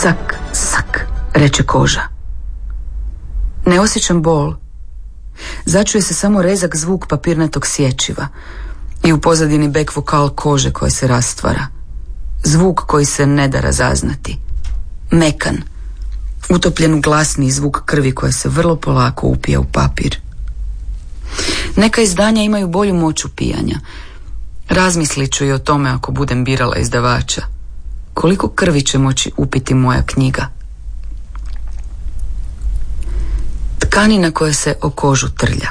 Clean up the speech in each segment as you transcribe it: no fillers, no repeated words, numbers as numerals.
Sak, sak, reče koža. Ne osjećam bol. Začuje se samo rezak zvuk papirnatog sječiva i u pozadini back vokal kože koja se rastvara. Zvuk koji se ne da razaznati. Mekan, utopljen u glasni zvuk krvi koja se vrlo polako upija u papir. Neka izdanja imaju bolju moć upijanja. Razmislit ću i o tome ako budem birala izdavača. Koliko krvi će moći upiti moja knjiga? Tkanina koja se o kožu trlja.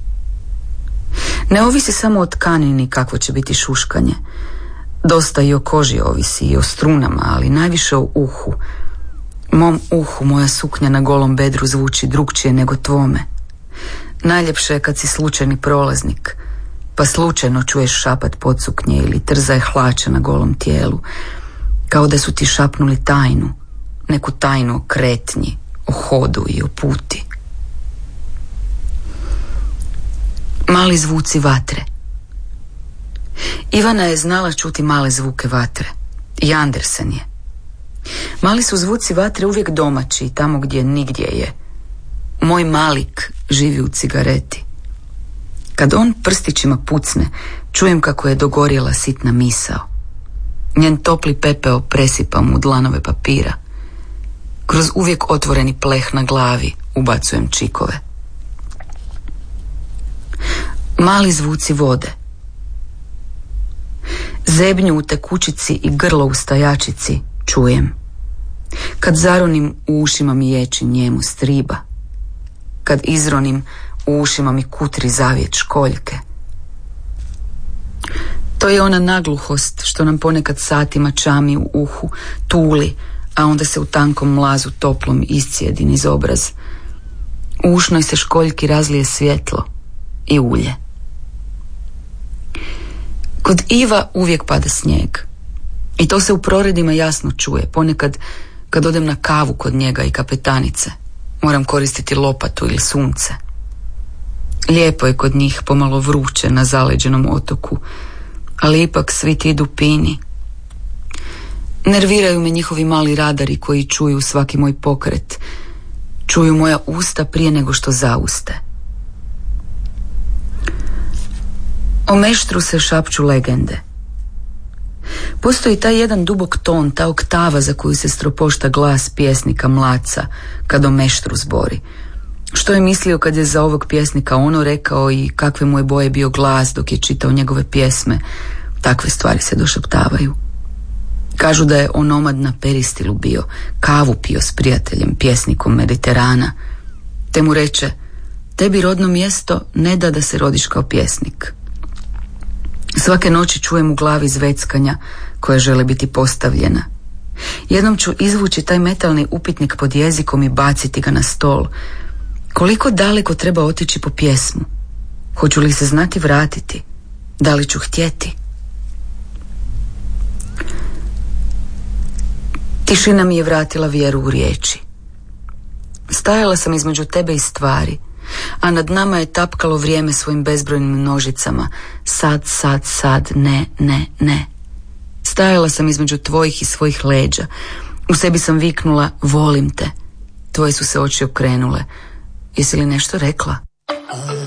Ne ovisi samo o tkanini kakvo će biti šuškanje. Dosta i o koži ovisi i o strunama, ali najviše o uhu. Mom uhu moja suknja na golom bedru zvuči drukčije nego tvome. Najljepše je kad si slučajni prolaznik, pa slučajno čuješ šapat podsuknje ili trzaje hlača na golom tijelu, kao da su ti šapnuli tajnu, neku tajnu o kretnji, o hodu i o puti. Mali zvuci vatre. Ivana je znala čuti male zvuke vatre. I Andersen je. Mali su zvuci vatre uvijek domaći, tamo gdje nigdje je. Moj Malik živi u cigareti. Kad on prstićima pucne, čujem kako je dogorjela sitna misao. Njen topli pepeo presipam u dlanove papira. Kroz uvijek otvoreni pleh na glavi ubacujem čikove. Mali zvuci vode. Zebnju u tekućici i grlo u stajačici čujem. Kad zaronim, u ušima mi ječi njemu striba. Kad izronim, u ušima mi kutri zavjet školjke. To je ona nagluhost što nam ponekad satima čami u uhu, tuli, a onda se u tankom mlazu toplom iscijedi niz obraz. U ušnoj se školjki razlije svjetlo i ulje. Kod Iva uvijek pada snijeg. I to se u proredima jasno čuje. Ponekad kad odem na kavu kod njega i kapetanice, moram koristiti lopatu ili sunce. Lijepo je kod njih, pomalo vruće na zaleđenom otoku, ali ipak svi ti dupini. Nerviraju me njihovi mali radari koji čuju svaki moj pokret. Čuju moja usta prije nego što zauste. O Meštru se šapću legende. Postoji taj jedan dubok ton, ta oktava za koju se stropošta glas pjesnika Mlaca kad o Meštru zbori. Što je mislio kad je za ovog pjesnika ono rekao i kakve mu je boje bio glas dok je čitao njegove pjesme. Takve stvari se došaptavaju. Kažu da je onomad na Peristilu bio, kavu pio s prijateljem, pjesnikom Mediterana. Te mu reče, tebi rodno mjesto ne da se rodiš kao pjesnik. Svake noći čujem u glavi zveckanja koja žele biti postavljena. Jednom ću izvući taj metalni upitnik pod jezikom i baciti ga na stol. Koliko daleko treba otići po pjesmu? Hoću li se znati vratiti? Da li ću htjeti? Tišina mi je vratila vjeru u riječi. Stajala sam između tebe i stvari, a nad nama je tapkalo vrijeme svojim bezbrojnim množicama. Sad, sad, sad, ne, ne, ne. Stajala sam između tvojih i svojih leđa. U sebi sam viknula, volim te. Tvoje su se oči okrenule. Jesi li nešto rekla?